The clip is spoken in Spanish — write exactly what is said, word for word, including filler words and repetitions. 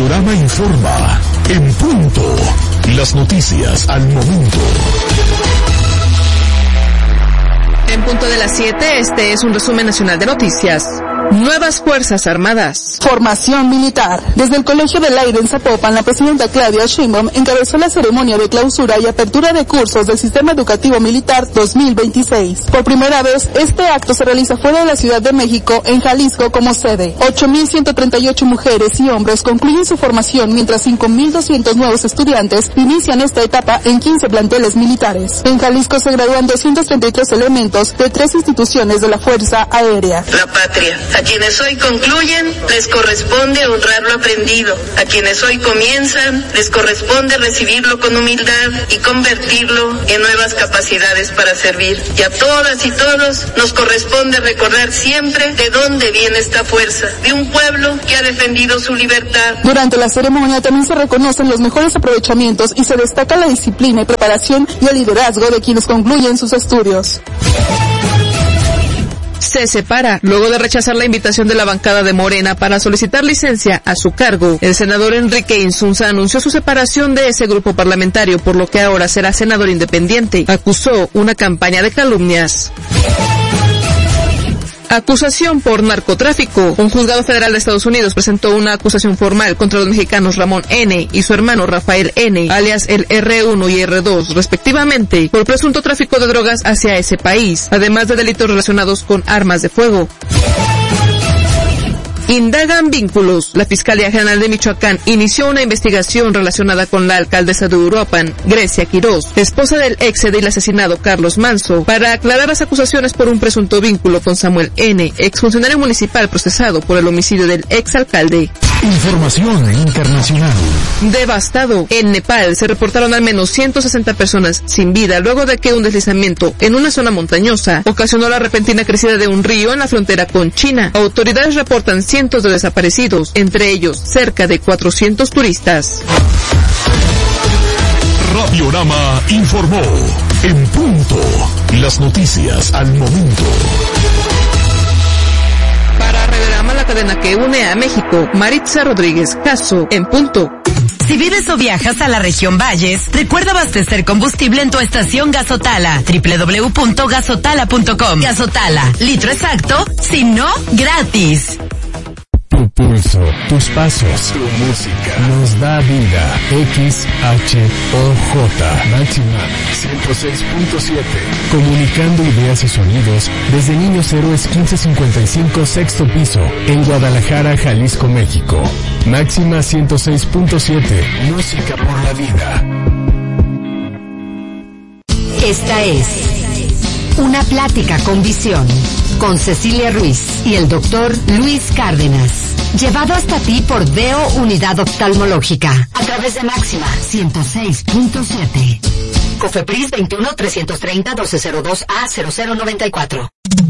Radiorama informa. En punto. Las noticias al momento. En punto de las siete, este es un resumen nacional de noticias. Nuevas Fuerzas Armadas. Formación militar. Desde el Colegio del Aire en Zapopan, la presidenta Claudia Sheinbaum encabezó la ceremonia de clausura y apertura de cursos del Sistema Educativo Militar dos mil veintiséis. Por primera vez, este acto se realiza fuera de la Ciudad de México, en Jalisco como sede. ocho mil ciento treinta y ocho mujeres y hombres concluyen su formación, mientras cinco mil doscientos nuevos estudiantes inician esta etapa en quince planteles militares. En Jalisco se gradúan doscientos treinta y tres elementos de tres instituciones de la Fuerza Aérea. La patria. A quienes hoy concluyen, les corresponde honrar lo aprendido. A quienes hoy comienzan, les corresponde recibirlo con humildad y convertirlo en nuevas capacidades para servir. Y a todas y todos nos corresponde recordar siempre de dónde viene esta fuerza, de un pueblo que ha defendido su libertad. Durante la ceremonia también se reconocen los mejores aprovechamientos y se destaca la disciplina y preparación y el liderazgo de quienes concluyen sus estudios. Se separa. Luego de rechazar la invitación de la bancada de Morena para solicitar licencia a su cargo, el senador Enrique Insunza anunció su separación de ese grupo parlamentario, por lo que ahora será senador independiente. Acusó una campaña de calumnias. Acusación por narcotráfico. Un juzgado federal de Estados Unidos presentó una acusación formal contra los mexicanos Ramón N. y su hermano Rafael N., alias el erre uno y erre dos, respectivamente, por presunto tráfico de drogas hacia ese país, además de delitos relacionados con armas de fuego. Indagan vínculos. La Fiscalía General de Michoacán inició una investigación relacionada con la alcaldesa de Uruapan, Grecia Quirós, esposa del ex edil asesinado Carlos Manso, para aclarar las acusaciones por un presunto vínculo con Samuel N., exfuncionario municipal procesado por el homicidio del exalcalde. Información internacional. Devastado. En Nepal se reportaron al menos ciento sesenta personas sin vida luego de que un deslizamiento en una zona montañosa ocasionó la repentina crecida de un río en la frontera con China. Autoridades reportan cientos de desaparecidos, entre ellos cerca de cuatrocientos turistas. Radiorama informó. En punto. Las noticias al momento. Para Radiorama, la cadena que une a México, Maritza Rodríguez, caso En punto. Si vives o viajas a la región Valles, recuerda abastecer combustible en tu estación Gasotala, doble u doble u doble u punto gasotala punto com. Gasotala, litro exacto, si no, gratis. Tu pulso, tus pasos, tu música, nos da vida. X H O J, máxima ciento seis punto siete. Comunicando ideas y sonidos desde Niños Héroes quince cincuenta y cinco, sexto piso, en Guadalajara, Jalisco, México. Máxima ciento seis punto siete, música por la vida. Esta es Una Plática con Visión, con Cecilia Ruiz y el doctor Luis Cárdenas. Llevado hasta ti por Deo Unidad Oftalmológica. A través de Máxima ciento seis punto siete. Cofepris veintiuno trescientos treinta doce cero dos A cero cero noventa y cuatro.